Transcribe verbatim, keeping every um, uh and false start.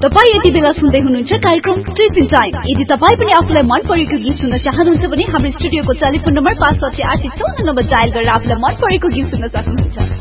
तपाई यति बेला सुन्दै हुनुहुन्छ कार्यक्रम टिफिन टाइम। यदि तपाई पनि आफुलाई मन परेको गीत सुन्न चाहनुहुन्छ भने हाम्रो स्टुडियोको टेलिफोन नम्बर पाँच छ आठ चौन्न नम्बर डायल गरेर आफुलाई मन परेको गीत सुन्न सक्नुहुन्छ।